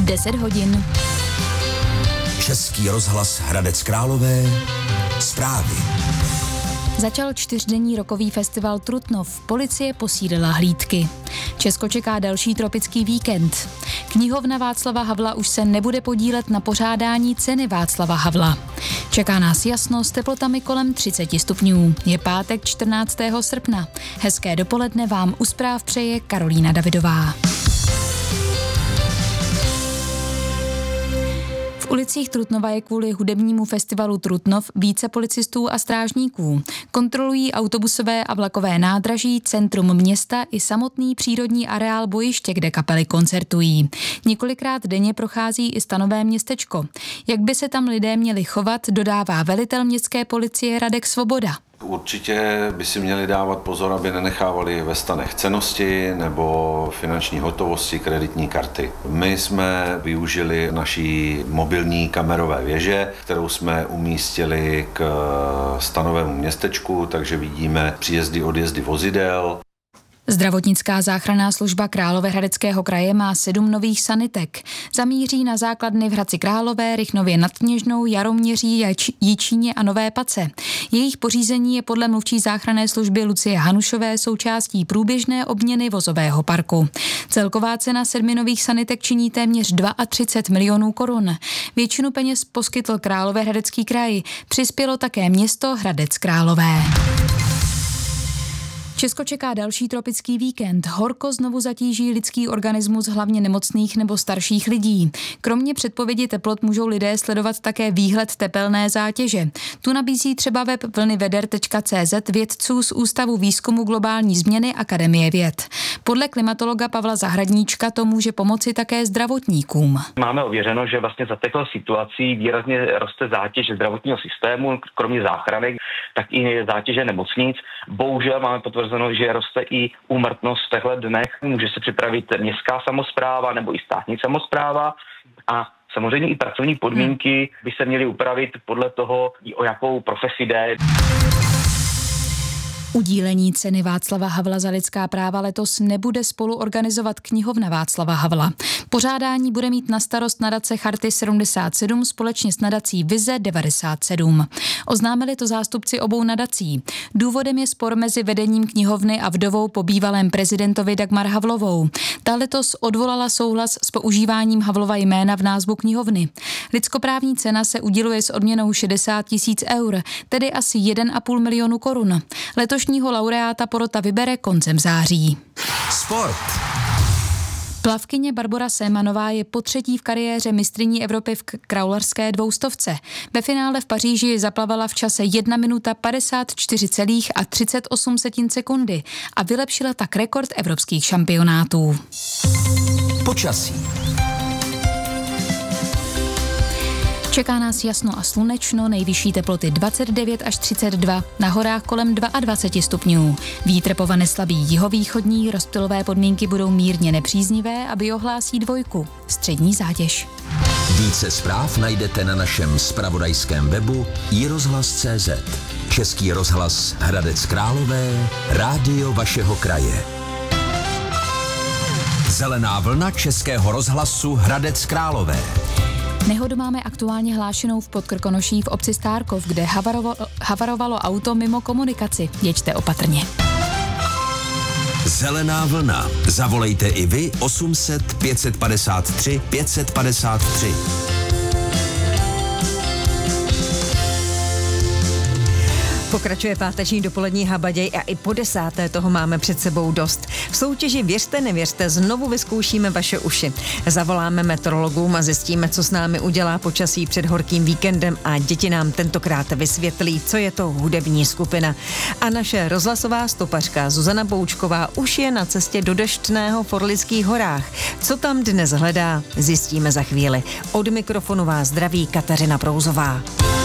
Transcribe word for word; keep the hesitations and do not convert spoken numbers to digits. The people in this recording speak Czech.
deset hodin. Český rozhlas Hradec Králové. Zprávy. Začal čtyřdenní rokový festival Trutnov. Policie posílila hlídky. Česko čeká další tropický víkend. Knihovna Václava Havla už se nebude podílet na pořádání ceny Václava Havla. Čeká nás jasno s teplotami kolem třicet stupňů. Je pátek čtrnáctého srpna. Hezké dopoledne vám u zpráv přeje Karolína Davidová. V ulicích Trutnova je kvůli hudebnímu festivalu Trutnov více policistů a strážníků. Kontrolují autobusové a vlakové nádraží, centrum města i samotný přírodní areál bojiště, kde kapely koncertují. Několikrát denně prochází i stanové městečko. Jak by se tam lidé měli chovat, dodává velitel městské policie Radek Svoboda. Určitě by si měli dávat pozor, aby nenechávali ve stanech cennosti nebo finanční hotovosti, kreditní karty. My jsme využili naší mobilní kamerové věže, kterou jsme umístili k stanovému městečku, takže vidíme příjezdy, odjezdy vozidel. Zdravotnická záchranná služba Královéhradeckého kraje má sedm nových sanitek. Zamíří na základny v Hradci Králové, Rychnově nad Kněžnou, Jaroměří, Jičíně a Nové Pace. Jejich pořízení je podle mluvčí záchranné služby Lucie Hanušové součástí průběžné obměny vozového parku. Celková cena sedmi nových sanitek činí téměř třicet dva milionů korun. Většinu peněz poskytl Královéhradecký kraj. Přispělo také město Hradec Králové. Česko čeká další tropický víkend. Horko znovu zatíží lidský organismus hlavně nemocných nebo starších lidí. Kromě předpovědi teplot můžou lidé sledovat také výhled tepelné zátěže. Tu nabízí třeba web vlnyveder tečka cé zet vědců z Ústavu výzkumu globální změny Akademie věd. Podle klimatologa Pavla Zahradníčka to může pomoci také zdravotníkům. Máme ověřeno, že vlastně za těchto situací výrazně roste zátěž zdravotního systému, kromě záchranek, tak i zátěže nemocnic. Bohužel máme potvrzeno, že roste i úmrtnost v těchto dnech. Může se připravit městská samospráva nebo i státní samospráva a samozřejmě i pracovní podmínky by se měly upravit podle toho, o jakou profesi jde. Udílení ceny Václava Havla za lidská práva letos nebude spolu organizovat knihovna Václava Havla. Pořádání bude mít na starost nadace Charty sedmdesát sedm společně s nadací Vize devadesát sedm. Oznámili to zástupci obou nadací. Důvodem je spor mezi vedením knihovny a vdovou po bývalém prezidentovi Dagmar Havlovou. Ta letos odvolala souhlas s používáním Havlova jména v názvu knihovny. Lidskoprávní cena se uděluje s odměnou šedesát tisíc eur, tedy asi jeden a půl milionu korun. Letošního laureáta porota vybere koncem září. Sport. Plavkyně Barbora Sémanová je potřetí v kariéře mistryní Evropy v kraulerské dvoustovce. Ve finále v Paříži zaplavala v čase jedna minuta padesát čtyři celá třicet osm sekundy a vylepšila tak rekord evropských šampionátů. Počasí. Čeká nás jasno a slunečno, nejvyšší teploty dvacet devět až třicet dva, na horách kolem dvacet dva stupňů. Vítr povane slabý jihovýchodní, rozptylové podmínky budou mírně nepříznivé a biohlásí dvojku. Střední zátěž. Více zpráv najdete na našem zpravodajském webu i rozhlas tečka cé zet. Český rozhlas Hradec Králové, rádio vašeho kraje. Zelená vlna Českého rozhlasu Hradec Králové. Nehodu máme aktuálně hlášenou v Podkrkonoší v obci Stárkov, kde havarovo, havarovalo auto mimo komunikaci. Jeďte opatrně. Zelená vlna. Zavolejte i vy osm set pět set padesát tři pět set padesát tři. Pokračuje páteční dopolední habaděj a i po desáté toho máme před sebou dost. V soutěži Věřte, nevěřte znovu vyzkoušíme vaše uši. Zavoláme meteorologům a zjistíme, co s námi udělá počasí před horkým víkendem a děti nám tentokrát vysvětlí, co je to hudební skupina. A naše rozhlasová stopařka Zuzana Boučková už je na cestě do deštného v Orlických horách. Co tam dnes hledá, zjistíme za chvíli. Od mikrofonu vás zdraví Kateřina Prouzová.